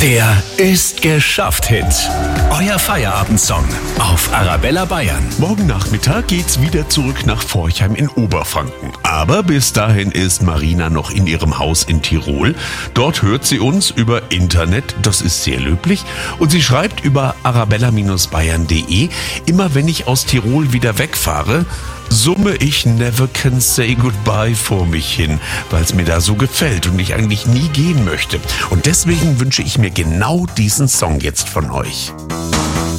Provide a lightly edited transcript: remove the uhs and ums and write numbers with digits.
Der ist geschafft Hit. Euer Feierabendsong auf Arabella Bayern. Morgen Nachmittag geht's wieder zurück nach Forchheim in Oberfranken. Aber bis dahin ist Marina noch in ihrem Haus in Tirol. Dort hört sie uns über Internet, das ist sehr löblich. Und sie schreibt über arabella-bayern.de, immer wenn ich aus Tirol wieder wegfahre, summe ich Never Can Say Goodbye vor mich hin, weil es mir da so gefällt und ich eigentlich nie gehen möchte. Und deswegen wünsche ich mir genau diesen Song jetzt von euch.